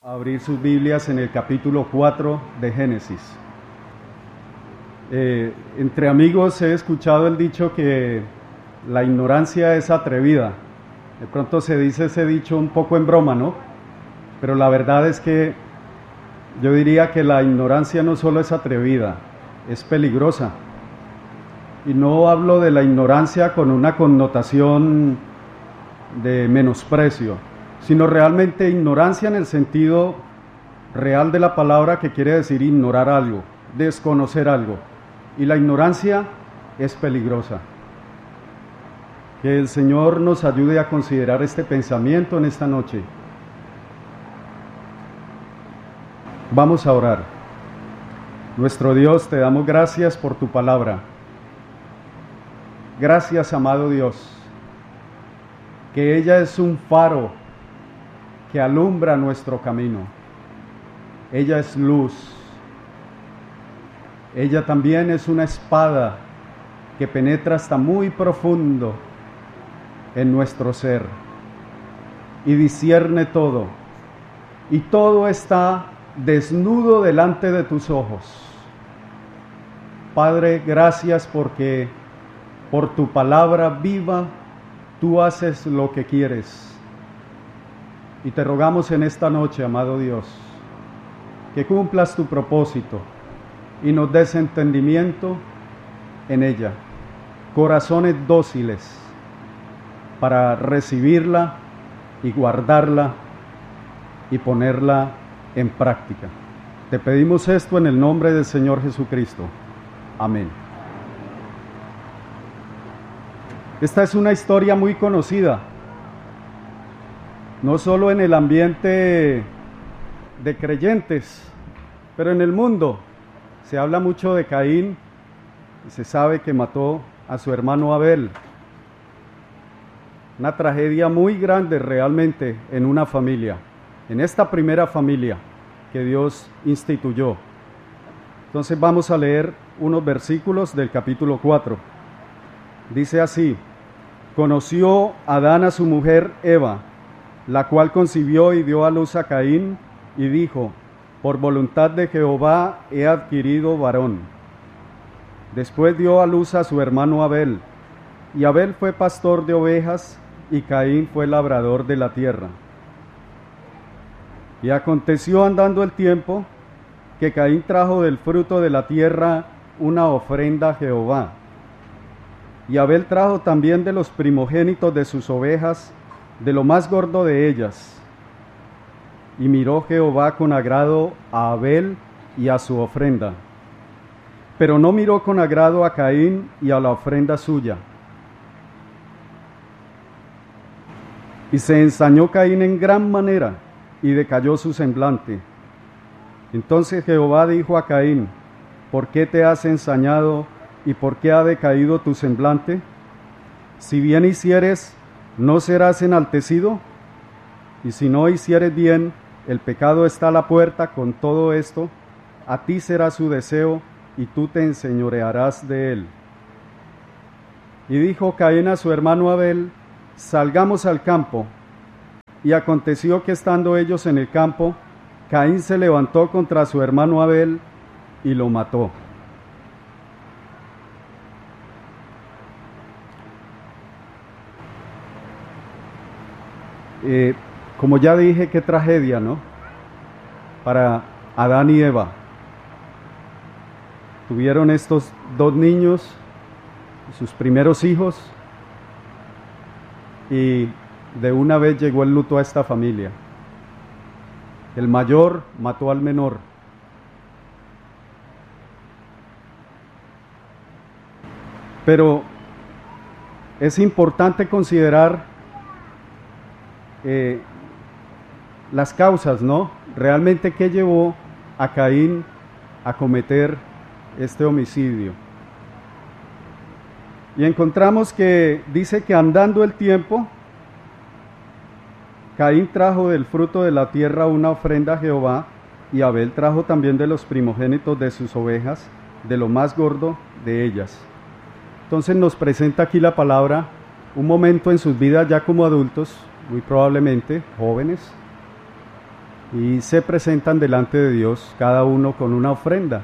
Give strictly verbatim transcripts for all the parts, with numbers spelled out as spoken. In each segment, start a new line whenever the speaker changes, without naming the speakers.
Abrir sus Biblias en el capítulo cuatro de Génesis. Eh, entre amigos he escuchado el dicho que la ignorancia es atrevida. De pronto se dice ese dicho un poco en broma, ¿no? Pero la verdad es que yo diría que la ignorancia no solo es atrevida, es peligrosa. Y no hablo de la ignorancia con una connotación de menosprecio, sino realmente ignorancia en el sentido real de la palabra, que quiere decir ignorar algo, desconocer algo. Y la ignorancia es peligrosa. Que el Señor nos ayude a considerar este pensamiento en esta noche. Vamos a orar. Nuestro Dios, te damos gracias por tu palabra. Gracias, amado Dios, que ella es un faro que alumbra nuestro camino. Ella es luz. Ella también es una espada que penetra hasta muy profundo en nuestro ser y discierne todo. Y todo está desnudo delante de tus ojos. Padre, gracias porque por tu palabra viva tú haces lo que quieres. Y te rogamos en esta noche, amado Dios, que cumplas tu propósito y nos des entendimiento en ella, corazones dóciles para recibirla y guardarla y ponerla en práctica. Te pedimos esto en el nombre del Señor Jesucristo. Amén. Esta es una historia muy conocida, no solo en el ambiente de creyentes, pero en el mundo. Se habla mucho de Caín y se sabe que mató a su hermano Abel. Una tragedia muy grande realmente en una familia, en esta primera familia que Dios instituyó. Entonces vamos a leer unos versículos del capítulo cuatro. Dice así: conoció Adán a su mujer Eva, la cual concibió y dio a luz a Caín, y dijo: por voluntad de Jehová he adquirido varón. Después dio a luz a su hermano Abel, y Abel fue pastor de ovejas, y Caín fue labrador de la tierra. Y aconteció andando el tiempo, que Caín trajo del fruto de la tierra una ofrenda a Jehová. Y Abel trajo también de los primogénitos de sus ovejas, de lo más gordo de ellas. Y miró Jehová con agrado a Abel y a su ofrenda, pero no miró con agrado a Caín y a la ofrenda suya. Y se ensañó Caín en gran manera, y decayó su semblante. Entonces Jehová dijo a Caín: ¿por qué te has ensañado y por qué ha decaído tu semblante? Si bien hicieres, ¿no serás enaltecido? Y si no hicieres bien, el pecado está a la puerta. Con todo esto, a ti será su deseo, y tú te enseñorearás de él. Y dijo Caín a su hermano Abel: salgamos al campo. Y aconteció que estando ellos en el campo, Caín se levantó contra su hermano Abel y lo mató. Eh, como ya dije, qué tragedia, ¿no? Para Adán y Eva. Tuvieron estos dos niños, sus primeros hijos, y de una vez llegó el luto a esta familia. El mayor mató al menor. Pero es importante considerar eh, las causas, ¿no? Realmente, ¿qué llevó a Caín a cometer este homicidio? Y encontramos que dice que andando el tiempo, Caín trajo del fruto de la tierra una ofrenda a Jehová, y Abel trajo también de los primogénitos de sus ovejas, de lo más gordo de ellas. Entonces nos presenta aquí la palabra un momento en sus vidas ya como adultos, muy probablemente jóvenes, y se presentan delante de Dios, cada uno con una ofrenda.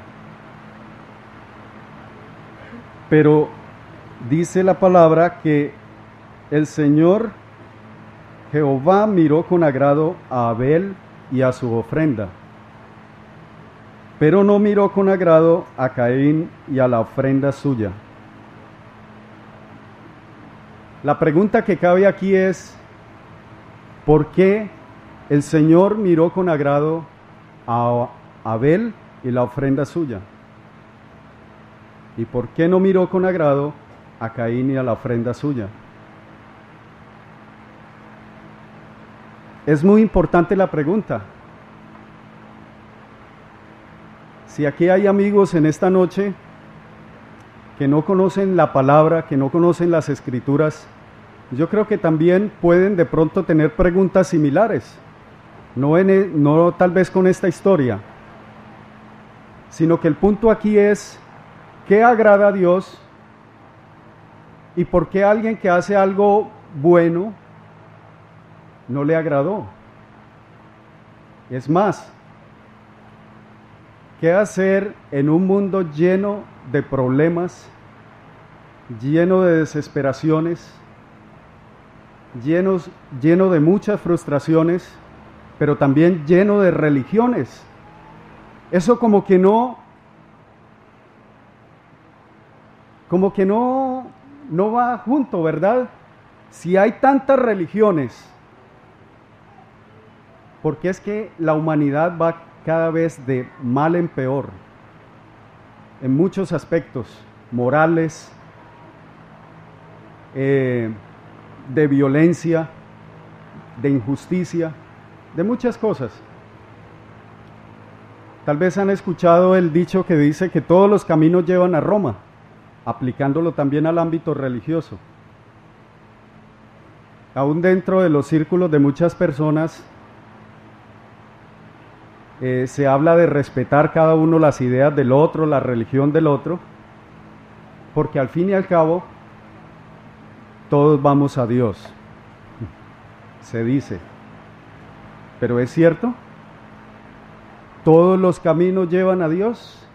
Pero dice la palabra que el Señor Jehová miró con agrado a Abel y a su ofrenda, pero no miró con agrado a Caín y a la ofrenda suya. La pregunta que cabe aquí es, ¿por qué el Señor miró con agrado a Abel y la ofrenda suya? ¿Y por qué no miró con agrado a Caín y a la ofrenda suya? Es muy importante la pregunta. Si aquí hay amigos en esta noche que no conocen la palabra, que no conocen las Escrituras, yo creo que también pueden de pronto tener preguntas similares, no, en, no tal vez con esta historia, sino que el punto aquí es, ¿qué agrada a Dios? ¿Y por qué alguien que hace algo bueno no le agradó? Es más, ¿qué hacer en un mundo lleno de problemas, lleno de desesperaciones, llenos, lleno de muchas frustraciones, pero también lleno de religiones? Eso como que no, como que no, no va junto, ¿verdad? Si hay tantas religiones, porque es que la humanidad va cada vez de mal en peor, en muchos aspectos, morales, eh, de violencia, de injusticia, de muchas cosas. Tal vez han escuchado el dicho que dice que todos los caminos llevan a Roma, aplicándolo también al ámbito religioso. Aún dentro de los círculos de muchas personas, Eh, se habla de respetar cada uno las ideas del otro, la religión del otro, porque al fin y al cabo todos vamos a Dios, se dice. Pero ¿es cierto? ¿Todos los caminos llevan a Dios?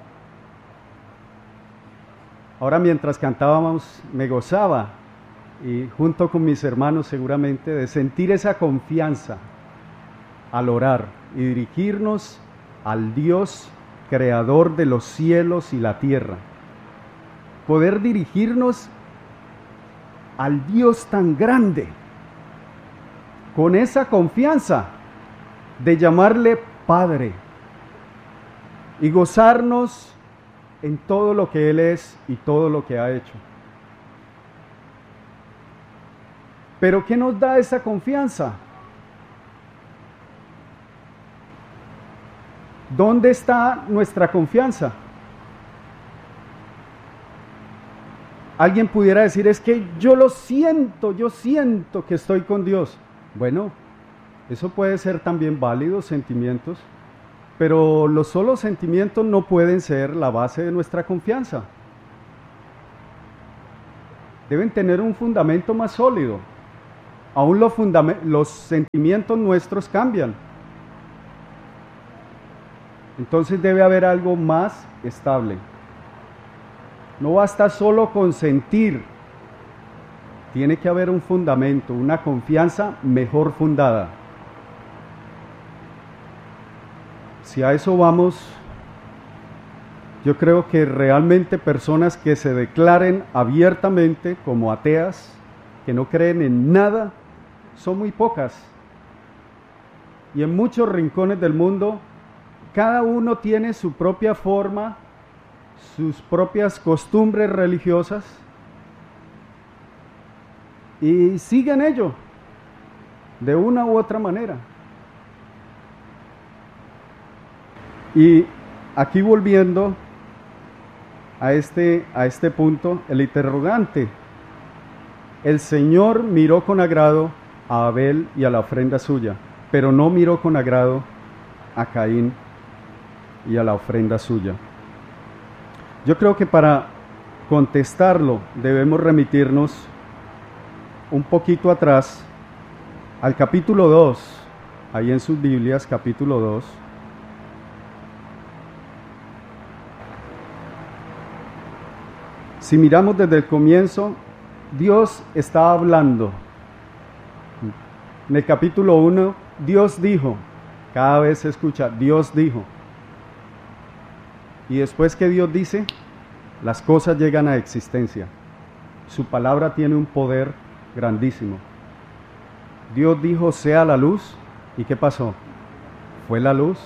Ahora, mientras cantábamos, me gozaba, y junto con mis hermanos seguramente, de sentir esa confianza al orar y dirigirnos al Dios creador de los cielos y la tierra. Poder dirigirnos al Dios tan grande, con esa confianza de llamarle Padre y gozarnos en todo lo que Él es y todo lo que ha hecho. Pero ¿qué nos da esa confianza? ¿Dónde está nuestra confianza? Alguien pudiera decir, es que yo lo siento, yo siento que estoy con Dios. Bueno, eso puede ser también válido, sentimientos, pero los solos sentimientos no pueden ser la base de nuestra confianza. Deben tener un fundamento más sólido. Aún los, fundam- los sentimientos nuestros cambian. Entonces debe haber algo más estable. No basta solo con sentir, tiene que haber un fundamento, una confianza mejor fundada. Si a eso vamos, yo creo que realmente personas que se declaren abiertamente como ateas, que no creen en nada, son muy pocas. Y en muchos rincones del mundo, cada uno tiene su propia forma, sus propias costumbres religiosas y siguen ello de una u otra manera. Y aquí volviendo a este, a este punto, el interrogante. El Señor miró con agrado a Abel y a la ofrenda suya, pero no miró con agrado a Caín y a la ofrenda suya. Yo creo que para contestarlo debemos remitirnos un poquito atrás al capítulo dos, ahí en sus Biblias, capítulo dos. Si miramos desde el comienzo, Dios está hablando. En el capítulo uno, Dios dijo, cada vez se escucha, Dios dijo. Y después que Dios dice, las cosas llegan a existencia. Su palabra tiene un poder grandísimo. Dios dijo, sea la luz, ¿y qué pasó? Fue la luz.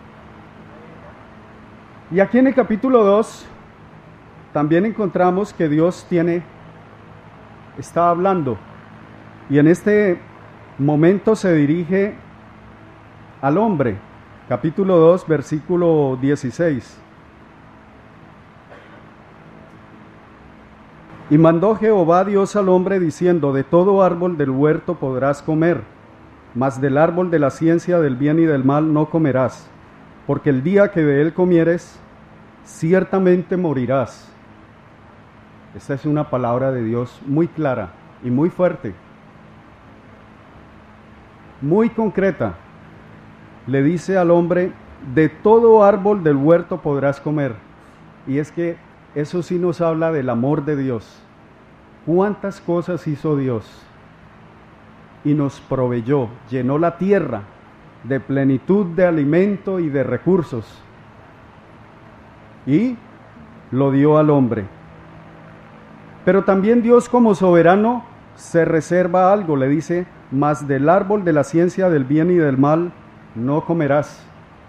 Y aquí en el capítulo dos, también encontramos que Dios tiene, está hablando, y en este momento se dirige al hombre. Capítulo dos, versículo dieciséis. Y mandó Jehová Dios al hombre diciendo, de todo árbol del huerto podrás comer, mas del árbol de la ciencia del bien y del mal no comerás, porque el día que de él comieres, ciertamente morirás. Esta es una palabra de Dios muy clara y muy fuerte, muy concreta. Le dice al hombre, de todo árbol del huerto podrás comer. Y es que eso sí nos habla del amor de Dios. ¿Cuántas cosas hizo Dios? Y nos proveyó, llenó la tierra de plenitud de alimento y de recursos. Y lo dio al hombre. Pero también Dios como soberano se reserva algo, le dice, mas del árbol de la ciencia del bien y del mal no comerás.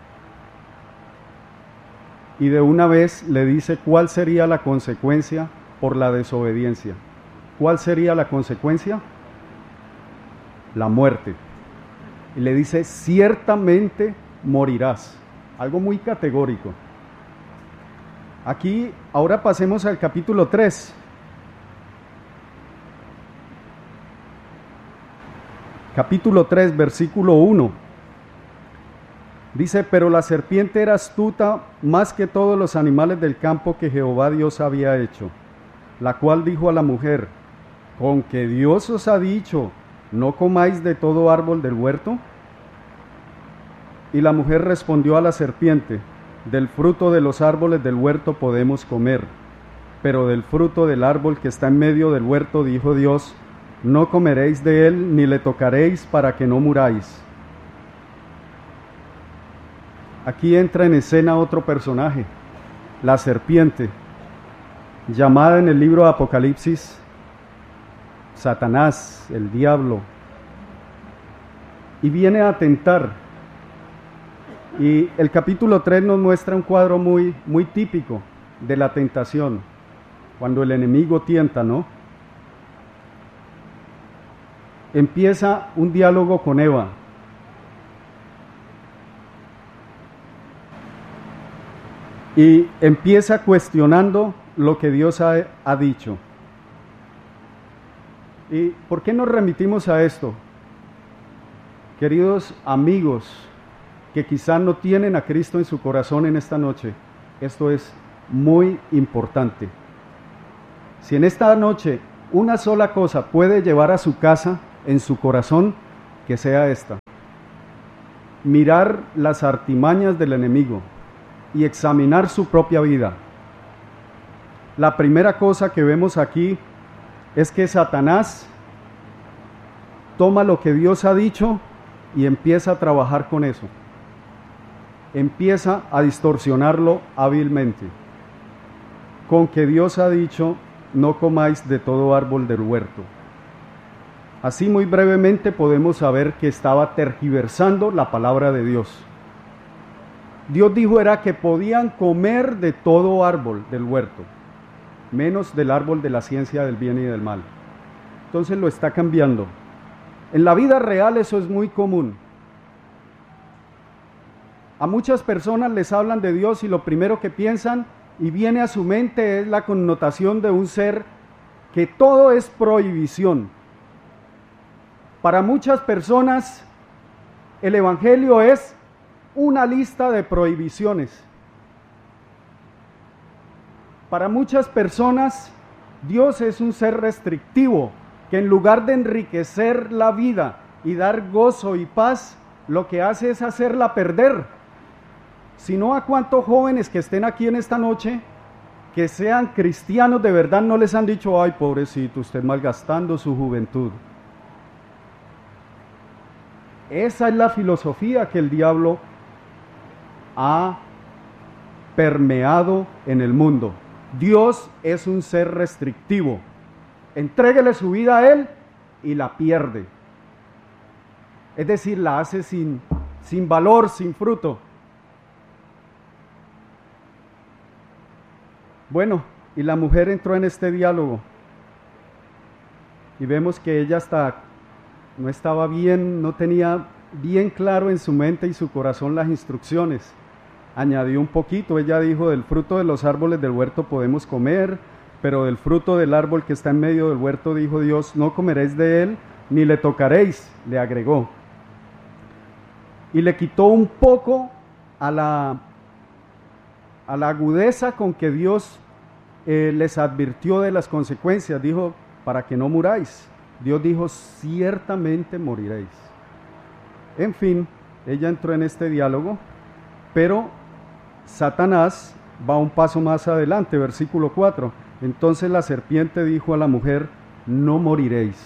Y de una vez le dice cuál sería la consecuencia por la desobediencia. ¿Cuál sería la consecuencia? La muerte. Y le dice, ciertamente morirás. Algo muy categórico. Aquí, ahora pasemos al capítulo tres. Capítulo tres, versículo uno. Dice, pero la serpiente era astuta más que todos los animales del campo que Jehová Dios había hecho, la cual dijo a la mujer, ¿con que Dios os ha dicho, no comáis de todo árbol del huerto? Y la mujer respondió a la serpiente, del fruto de los árboles del huerto podemos comer, pero del fruto del árbol que está en medio del huerto, dijo Dios, no comeréis de él, ni le tocaréis para que no muráis. Aquí entra en escena otro personaje, la serpiente, llamada en el libro de Apocalipsis Satanás, el diablo, y viene a tentar. Y el capítulo tres nos muestra un cuadro muy, muy típico de la tentación, cuando el enemigo tienta, ¿no? Empieza un diálogo con Eva. Y empieza cuestionando lo que Dios ha, ha dicho. ¿Y por qué nos remitimos a esto? Queridos amigos que quizá no tienen a Cristo en su corazón en esta noche, esto es muy importante. Si en esta noche una sola cosa puede llevar a su casa, en su corazón, que sea esta: mirar las artimañas del enemigo y examinar su propia vida. La primera cosa que vemos aquí es que Satanás toma lo que Dios ha dicho y empieza a trabajar con eso. Empieza a distorsionarlo hábilmente. Con que Dios ha dicho, no comáis de todo árbol del huerto. Así muy brevemente podemos saber que estaba tergiversando la palabra de Dios. Dios dijo era que podían comer de todo árbol del huerto, menos del árbol de la ciencia del bien y del mal. Entonces lo está cambiando. En la vida real eso es muy común. A muchas personas les hablan de Dios y lo primero que piensan y viene a su mente es la connotación de un ser que todo es prohibición. Para muchas personas el evangelio es una lista de prohibiciones. Para muchas personas Dios es un ser restrictivo que en lugar de enriquecer la vida y dar gozo y paz, lo que hace es hacerla perder. Sino a cuántos jóvenes que estén aquí en esta noche, que sean cristianos de verdad, no les han dicho, ay pobrecito, usted malgastando su juventud. Esa es la filosofía que el diablo ha permeado en el mundo. Dios es un ser restrictivo. Entréguele su vida a Él y la pierde. Es decir, la hace sin, sin valor, sin fruto. Bueno, y la mujer entró en este diálogo y vemos que ella hasta no estaba bien, no tenía bien claro en su mente y su corazón las instrucciones. Añadió un poquito, ella dijo, del fruto de los árboles del huerto podemos comer, pero del fruto del árbol que está en medio del huerto, dijo Dios, no comeréis de él, ni le tocaréis, le agregó. Y le quitó un poco a la, a la agudeza con que Dios eh, les advirtió de las consecuencias, dijo, para que no muráis. Dios dijo, ciertamente moriréis. En fin, ella entró en este diálogo, pero Satanás va un paso más adelante, versículo cuatro. Entonces la serpiente dijo a la mujer, no moriréis.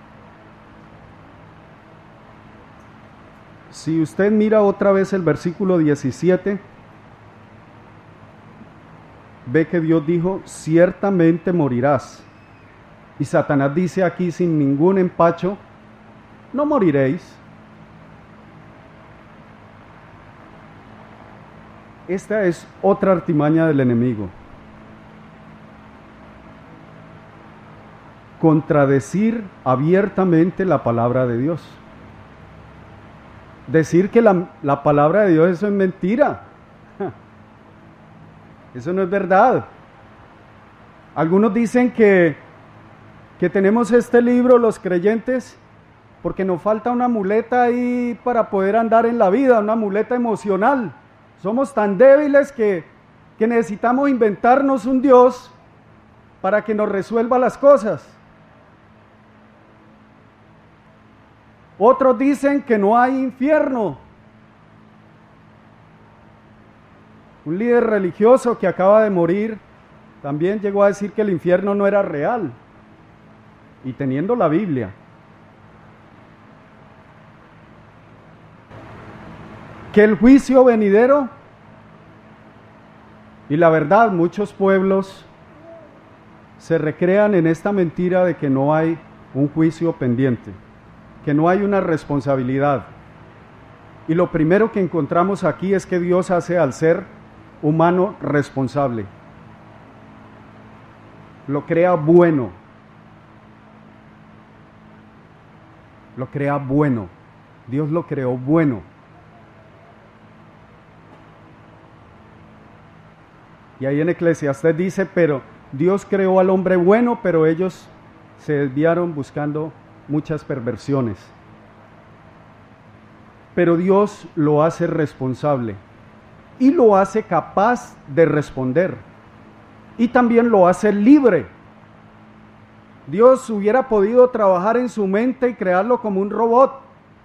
Si usted mira otra vez el versículo diecisiete, ve que Dios dijo, ciertamente morirás. Y Satanás dice aquí sin ningún empacho, no moriréis. Esta es otra artimaña del enemigo. Contradecir abiertamente la palabra de Dios. Decir que la, la palabra de Dios eso es mentira. Eso no es verdad. Algunos dicen que, que tenemos este libro, los creyentes, porque nos falta una muleta ahí para poder andar en la vida, una muleta emocional. Somos tan débiles que, que necesitamos inventarnos un Dios para que nos resuelva las cosas. Otros dicen que no hay infierno. Un líder religioso que acaba de morir también llegó a decir que el infierno no era real, y teniendo la Biblia. Que el juicio venidero, y la verdad, muchos pueblos se recrean en esta mentira de que no hay un juicio pendiente, que no hay una responsabilidad. Y lo primero que encontramos aquí es que Dios hace al ser humano responsable. Lo crea bueno. Lo crea bueno. Dios lo creó bueno. Y ahí en Eclesiastés dice, pero Dios creó al hombre bueno, pero ellos se desviaron buscando muchas perversiones. Pero Dios lo hace responsable y lo hace capaz de responder y también lo hace libre. Dios hubiera podido trabajar en su mente y crearlo como un robot.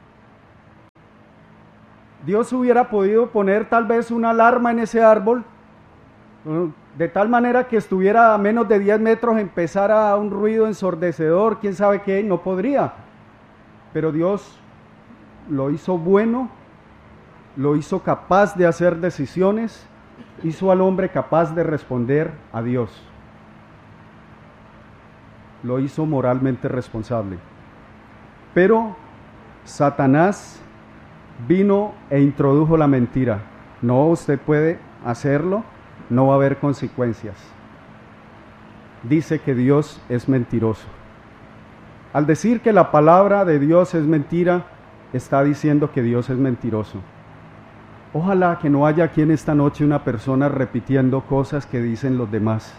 Dios hubiera podido poner tal vez una alarma en ese árbol, de tal manera que estuviera a menos de diez metros, empezara un ruido ensordecedor, quién sabe qué, no podría. Pero Dios lo hizo bueno, lo hizo capaz de hacer decisiones, hizo al hombre capaz de responder a Dios. Lo hizo moralmente responsable. Pero Satanás vino e introdujo la mentira. No, usted puede hacerlo, no va a haber consecuencias. Dice que Dios es mentiroso. Al decir que la palabra de Dios es mentira, está diciendo que Dios es mentiroso. Ojalá que no haya aquí en esta noche una persona repitiendo cosas que dicen los demás.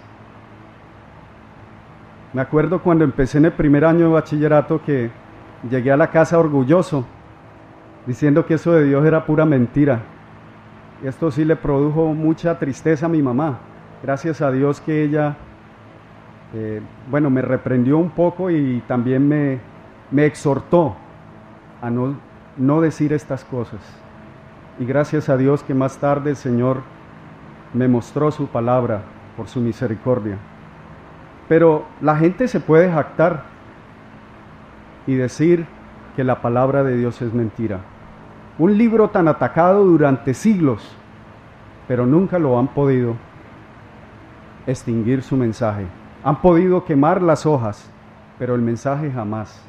Me acuerdo cuando empecé en el primer año de bachillerato que llegué a la casa orgulloso, diciendo que eso de Dios era pura mentira. Y esto sí le produjo mucha tristeza a mi mamá. Gracias a Dios que ella, eh, bueno, me reprendió un poco y también me, me exhortó a no no decir estas cosas. Y gracias a Dios que más tarde el Señor me mostró su palabra por su misericordia. Pero la gente se puede jactar y decir que la palabra de Dios es mentira. Un libro tan atacado durante siglos, pero nunca lo han podido extinguir su mensaje. Han podido quemar las hojas, pero el mensaje jamás.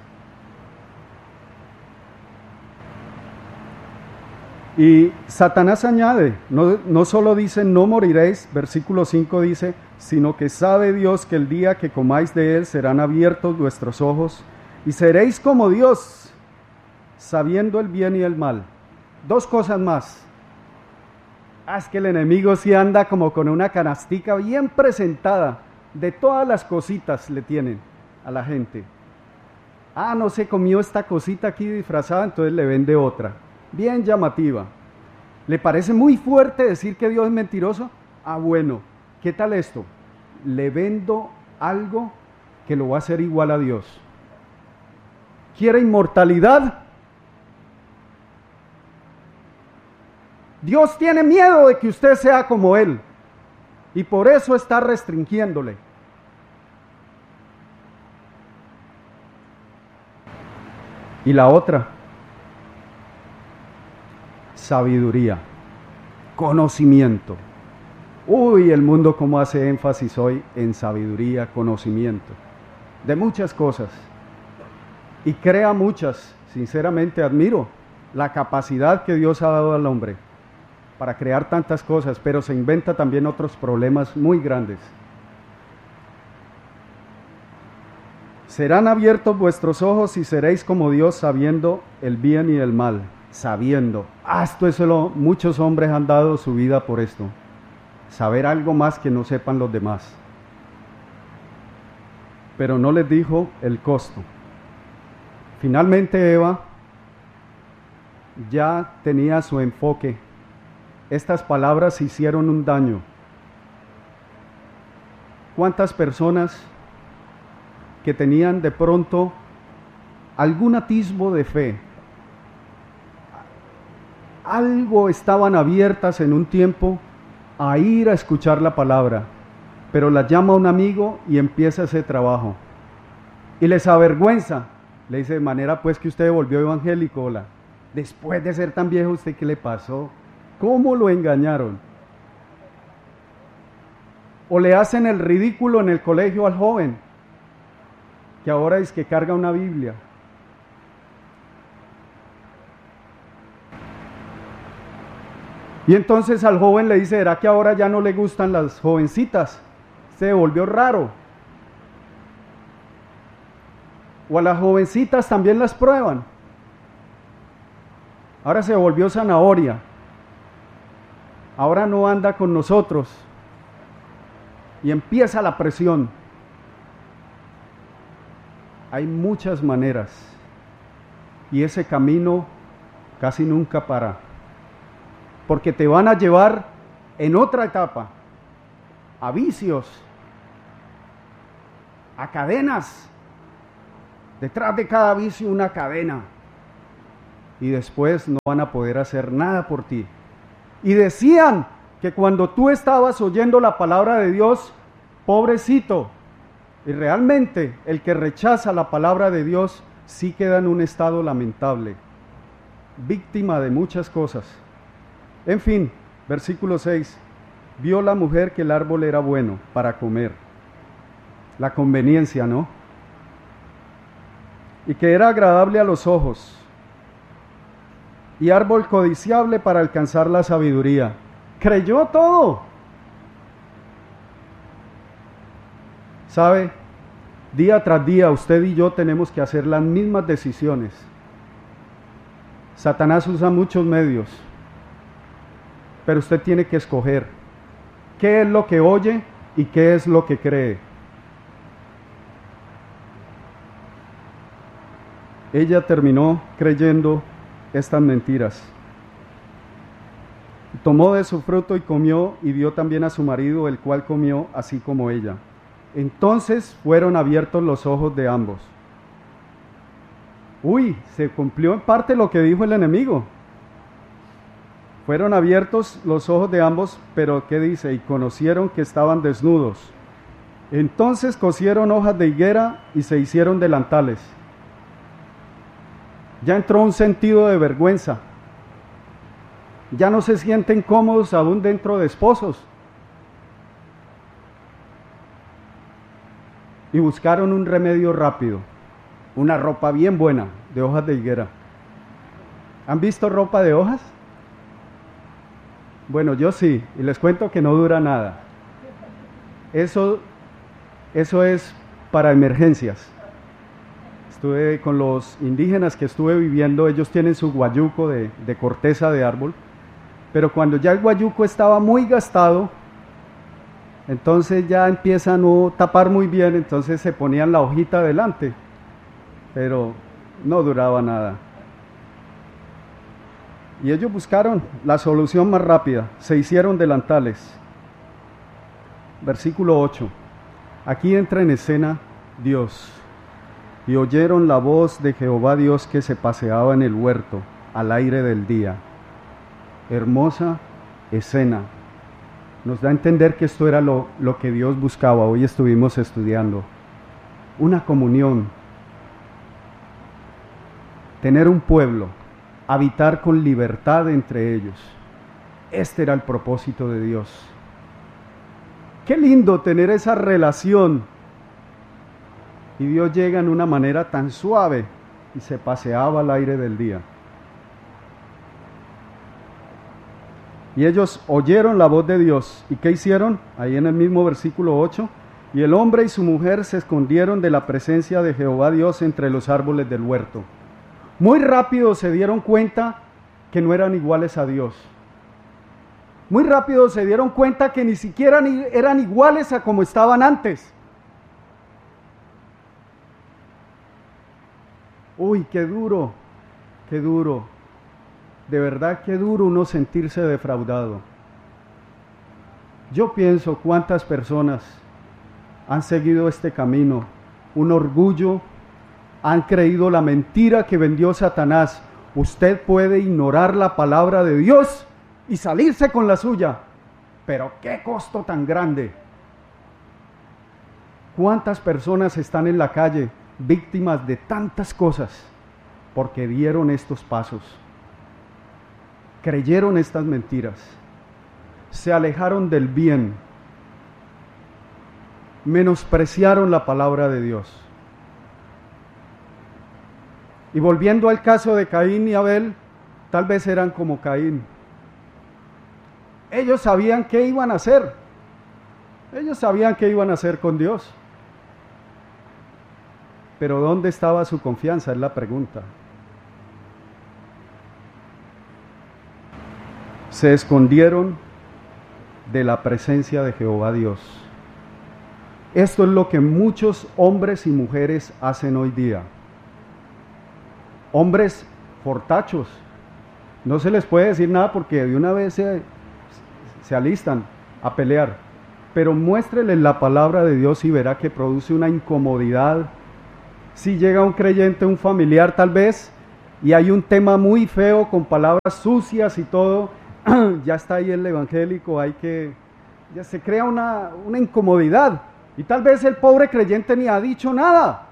Y Satanás añade, no, no solo dice no moriréis, versículo cinco dice, sino que sabe Dios que el día que comáis de él serán abiertos vuestros ojos y seréis como Dios, sabiendo el bien y el mal. Dos cosas más. Ah, es que el enemigo sí anda como con una canastica bien presentada, de todas las cositas le tienen a la gente. Ah, no se comió esta cosita aquí disfrazada, entonces le vende otra. Bien llamativa. ¿Le parece muy fuerte decir que Dios es mentiroso? Ah, bueno, ¿qué tal esto? Le vendo algo que lo va a hacer igual a Dios. ¿Quiere inmortalidad? Dios tiene miedo de que usted sea como Él y por eso está restringiéndole. Y la otra, sabiduría, conocimiento. Uy, el mundo cómo hace énfasis hoy en sabiduría, conocimiento, de muchas cosas. Y crea muchas, sinceramente admiro la capacidad que Dios ha dado al hombre para crear tantas cosas, pero se inventa también otros problemas muy grandes. Serán abiertos vuestros ojos y seréis como Dios, sabiendo el bien y el mal. Sabiendo. Ah, esto es lo, muchos hombres han dado su vida por esto. Saber algo más que no sepan los demás. Pero no les dijo el costo. Finalmente Eva ya tenía su enfoque. Estas palabras hicieron un daño. ¿Cuántas personas que tenían de pronto algún atisbo de fe, algo estaban abiertas en un tiempo a ir a escuchar la palabra, pero las llama un amigo y empieza ese trabajo y les avergüenza, le dice, de manera pues que usted volvió evangélico, hola, después de ser tan viejo, ¿usted qué le pasó? ¿Cómo lo engañaron? O le hacen el ridículo en el colegio al joven, que ahora es que carga una Biblia. Y entonces al joven le dice, ¿será que ahora ya no le gustan las jovencitas? Se volvió raro. O a las jovencitas también las prueban. Ahora se volvió zanahoria. Ahora no anda con nosotros. Y empieza la presión. Hay muchas maneras. Y ese camino casi nunca para. Porque te van a llevar en otra etapa a vicios, a cadenas. Detrás de cada vicio una cadena. Y después no van a poder hacer nada por ti. Y decían que cuando tú estabas oyendo la palabra de Dios, pobrecito, y realmente el que rechaza la palabra de Dios sí queda en un estado lamentable, víctima de muchas cosas. En fin, versículo seis, vio la mujer que el árbol era bueno para comer, la conveniencia, ¿no? Y que era agradable a los ojos, y árbol codiciable para alcanzar la sabiduría. Creyó todo. ¿Sabe? Día tras día usted y yo tenemos que hacer las mismas decisiones. Satanás usa muchos medios, pero usted tiene que escoger qué es lo que oye y qué es lo que cree. Ella terminó creyendo estas mentiras. Tomó de su fruto y comió, y dio también a su marido, el cual comió así como ella. Entonces fueron abiertos los ojos de ambos, Uy, se cumplió en parte lo que dijo el enemigo. Fueron abiertos los ojos de ambos, pero ¿qué dice? Y conocieron que estaban desnudos. Entonces cosieron hojas de higuera y se hicieron delantales. Ya entró un sentido de vergüenza. Ya no se sienten cómodos aún dentro de esposos. Y buscaron un remedio rápido, una ropa bien buena de hojas de higuera. ¿Han visto ropa de hojas? Bueno, yo sí, y les cuento que no dura nada. Eso, eso es para emergencias. Estuve con los indígenas que estuve viviendo, ellos tienen su guayuco de, de corteza de árbol, pero cuando ya el guayuco estaba muy gastado, entonces ya empieza a no tapar muy bien, entonces se ponían la hojita adelante, pero no duraba nada. Y ellos buscaron la solución más rápida, se hicieron delantales. Versículo ocho, aquí entra en escena Dios. Y oyeron la voz de Jehová Dios que se paseaba en el huerto al aire del día. Hermosa escena. Nos da a entender que esto era lo, lo que Dios buscaba. Hoy estuvimos estudiando. Una comunión. Tener un pueblo. Habitar con libertad entre ellos. Este era el propósito de Dios. Qué lindo tener esa relación. Y Dios llega en una manera tan suave y se paseaba al aire del día. Y ellos oyeron la voz de Dios. ¿Y qué hicieron? Ahí en el mismo versículo ocho. Y el hombre y su mujer se escondieron de la presencia de Jehová Dios entre los árboles del huerto. Muy rápido se dieron cuenta que no eran iguales a Dios. Muy rápido se dieron cuenta que ni siquiera eran iguales a como estaban antes. Uy, qué duro, qué duro. De verdad, qué duro uno sentirse defraudado. Yo pienso cuántas personas han seguido este camino, un orgullo, han creído la mentira que vendió Satanás. Usted puede ignorar la palabra de Dios y salirse con la suya, pero qué costo tan grande. ¿Cuántas personas están en la calle víctimas de tantas cosas porque dieron estos pasos? Creyeron estas mentiras, se alejaron del bien, menospreciaron la palabra de Dios. Y volviendo al caso de Caín y Abel, tal vez eran como Caín. Ellos sabían qué iban a hacer. Ellos sabían qué iban a hacer con Dios. Pero ¿dónde estaba su confianza? Es la pregunta. Se escondieron de la presencia de Jehová Dios. Esto es lo que muchos hombres y mujeres hacen hoy día. Hombres fortachos. No se les puede decir nada porque de una vez se, se alistan a pelear. Pero muéstreles la palabra de Dios y verá que produce una incomodidad. Si llega un creyente, un familiar tal vez, y hay un tema muy feo con palabras sucias y todo, ya está ahí el evangélico, hay que, ya se crea una, una incomodidad. Y tal vez el pobre creyente ni ha dicho nada.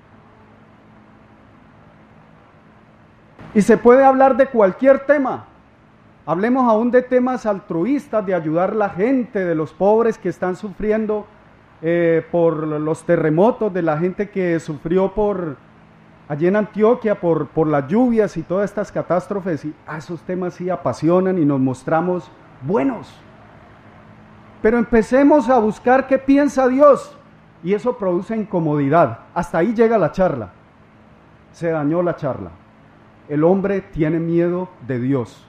Y se puede hablar de cualquier tema. Hablemos aún de temas altruistas, de ayudar a la gente, de los pobres que están sufriendo eh, por los terremotos, de la gente que sufrió por allí en Antioquia por, por las lluvias y todas estas catástrofes. Y ah, esos temas sí apasionan y nos mostramos buenos. Pero empecemos a buscar qué piensa Dios y eso produce incomodidad. Hasta ahí llega la charla. Se dañó la charla. El hombre tiene miedo de Dios.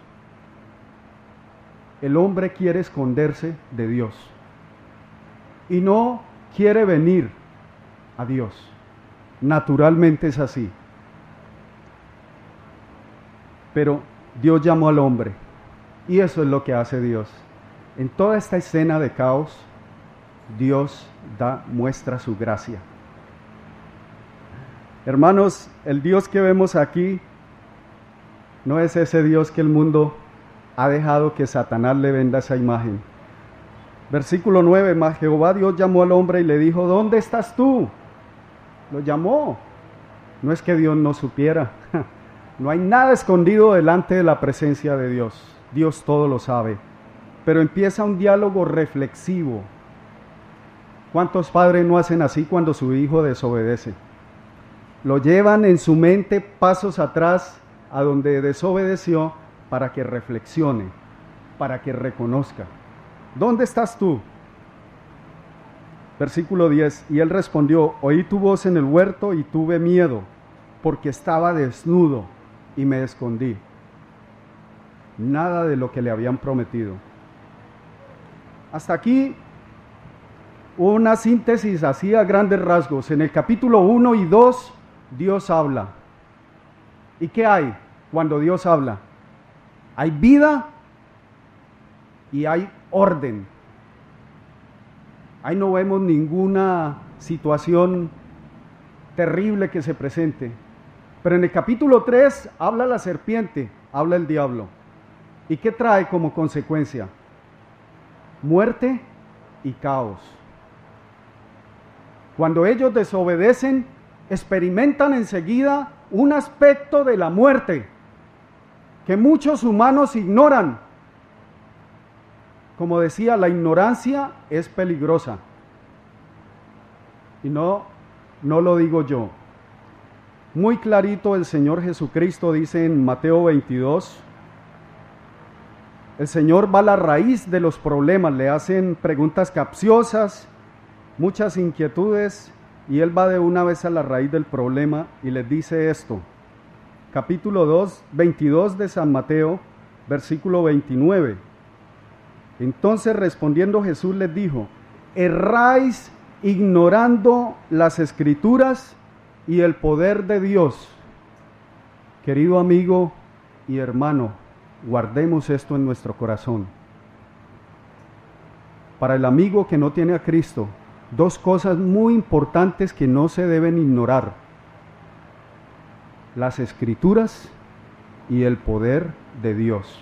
El hombre quiere esconderse de Dios y no quiere venir a Dios. Naturalmente es así. Pero Dios llamó al hombre y eso es lo que hace Dios. En toda esta escena de caos, Dios da muestra su gracia. Hermanos, el Dios que vemos aquí no es ese Dios que el mundo ha dejado que Satanás le venda esa imagen. Versículo nueve, mas Jehová Dios llamó al hombre y le dijo, ¿dónde estás tú? Lo llamó. No es que Dios no supiera. No hay nada escondido delante de la presencia de Dios. Dios todo lo sabe. Pero empieza un diálogo reflexivo. ¿Cuántos padres no hacen así cuando su hijo desobedece? Lo llevan en su mente pasos atrás a donde desobedeció para que reflexione, para que reconozca. ¿Dónde estás tú? Versículo diez, y él respondió, oí tu voz en el huerto y tuve miedo, porque estaba desnudo y me escondí. Nada de lo que le habían prometido. Hasta aquí una síntesis así a grandes rasgos. En el capítulo uno y dos, Dios habla. ¿Y qué hay cuando Dios habla? Hay vida y hay orden. Ahí no vemos ninguna situación terrible que se presente. Pero en el capítulo tres habla la serpiente, habla el diablo. ¿Y qué trae como consecuencia? Muerte y caos. Cuando ellos desobedecen, experimentan enseguida un aspecto de la muerte que muchos humanos ignoran. Como decía, la ignorancia es peligrosa. Y no, no lo digo yo. Muy clarito el Señor Jesucristo dice en Mateo veintidós, el Señor va a la raíz de los problemas, le hacen preguntas capciosas, muchas inquietudes, y Él va de una vez a la raíz del problema y les dice esto. Capítulo dos, veintidós de San Mateo, versículo veintinueve. Entonces respondiendo Jesús les dijo, erráis ignorando las Escrituras y el poder de Dios. Querido amigo y hermano, guardemos esto en nuestro corazón. Para el amigo que no tiene a Cristo, dos cosas muy importantes que no se deben ignorar: las Escrituras y el poder de Dios.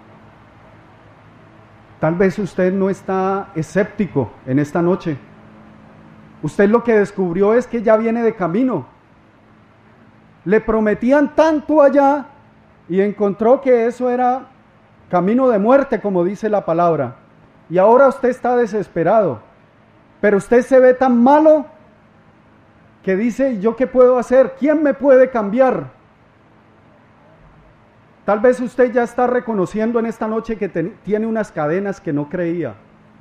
Tal vez usted no está escéptico en esta noche. Usted lo que descubrió es que ya viene de camino. Le prometían tanto allá y encontró que eso era camino de muerte, como dice la palabra. Y ahora usted está desesperado. Pero usted se ve tan malo que dice, ¿yo qué puedo hacer? ¿Quién me puede cambiar? Tal vez usted ya está reconociendo en esta noche que ten, tiene unas cadenas que no creía.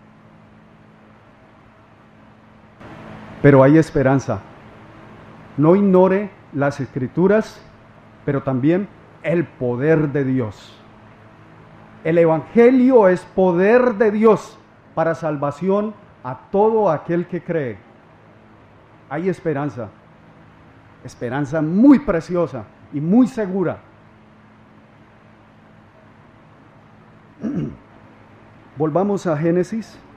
Pero hay esperanza. No ignore las Escrituras, pero también el poder de Dios. El Evangelio es poder de Dios para salvación a todo aquel que cree. Hay esperanza. Esperanza muy preciosa y muy segura. Volvamos a Génesis.